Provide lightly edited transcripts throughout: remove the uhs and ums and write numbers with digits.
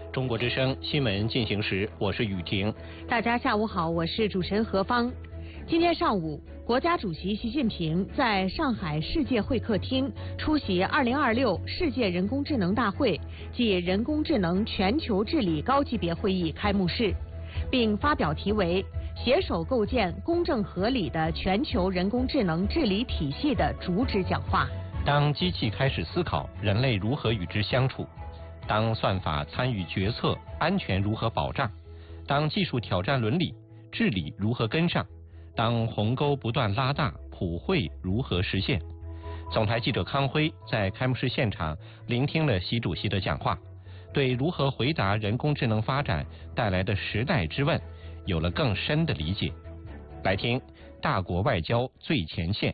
中国之声新闻进行时，我是雨婷。 大家下午好，我是主持人何芳。今天上午，国家主席习近平在上海世界会客厅出席2026世界人工智能大会暨人工智能全球治理高级别会议开幕式，并发表题为“携手构建公正合理的全球人工智能治理体系”的主旨讲话。 当机器开始思考，人类如何与之相处？当算法参与决策，安全如何保障？当技术挑战伦理，治理如何跟上？当鸿沟不断拉大，普惠如何实现？总台记者康辉在开幕式现场聆听了习主席的讲话，对如何回答人工智能发展带来的时代之问有了更深的理解。来听大国外交最前线。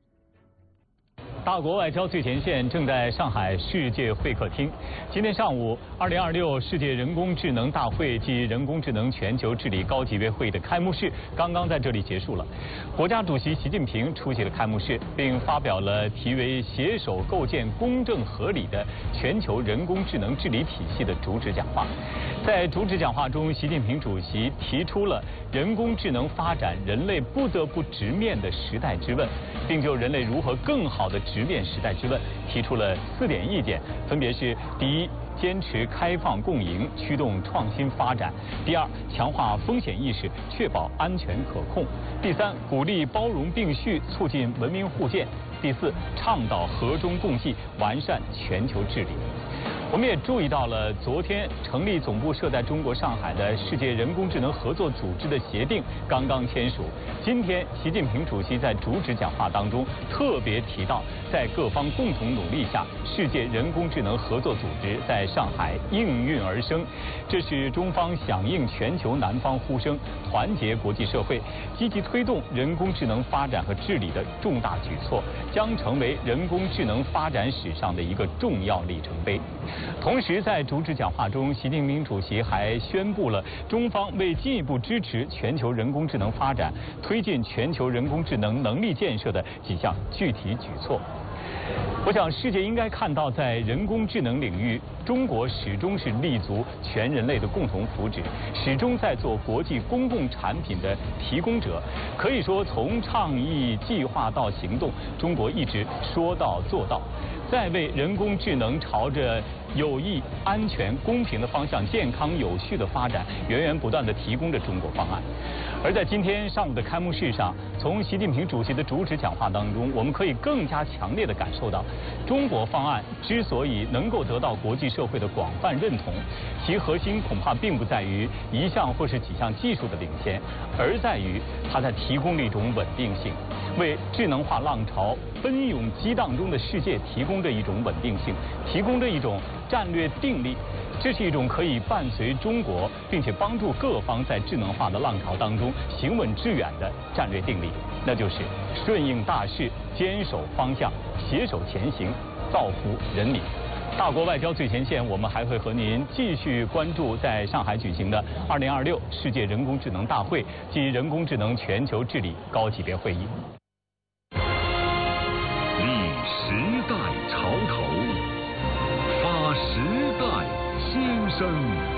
大国外交最前线正在上海世界会客厅。今天上午，2026世界人工智能大会暨人工智能全球治理高级别会议的开幕式刚刚在这里结束了。国家主席习近平出席了开幕式，并发表了题为“携手构建公正合理的全球人工智能治理体系”的主旨讲话。在主旨讲话中，习近平主席提出了人工智能发展人类不得不直面的时代之问，并就人类如何更好地直面时代之问提出了4点意见，分别是：第一，坚持开放共赢，驱动创新发展；第二，强化风险意识，确保安全可控；第三，鼓励包容并蓄，促进文明互鉴；第四，倡导和衷共济，完善全球治理。我们也注意到了，昨天成立总部设在中国上海的世界人工智能合作组织的协定刚刚签署。今天，习近平主席在主旨讲话当中特别提到，在各方共同努力下，世界人工智能合作组织在上海应运而生。这是中方响应全球南方呼声，团结国际社会，积极推动人工智能发展和治理的重大举措，将成为人工智能发展史上的一个重要里程碑。同时，在主旨讲话中，习近平主席还宣布了中方为进一步支持全球人工智能发展、推进全球人工智能能力建设的几项具体举措。我想，世界应该看到，在人工智能领域，中国始终是立足全人类的共同福祉，始终在做国际公共产品的提供者。可以说，从倡议、计划到行动，中国一直说到做到，在为人工智能朝着有益、安全、公平的方向健康有序的发展，源源不断地提供着中国方案。而在今天上午的开幕式上，从习近平主席的主旨讲话当中，我们可以更加强烈地感受到，中国方案之所以能够得到国际社会的广泛认同，其核心恐怕并不在于一项或是几项技术的领先，而在于它在提供了一种稳定性，为智能化浪潮奔涌激荡中的世界提供着一种稳定性，提供着一种战略定力。这是一种可以伴随中国，并且帮助各方在智能化的浪潮当中行稳致远的战略定力，那就是顺应大势，坚守方向，携手前行，造福人民。大国外交最前线，我们还会和您继续关注在上海举行的2026世界人工智能大会及人工智能全球治理高级别会议。 立时代潮头，发时代心声。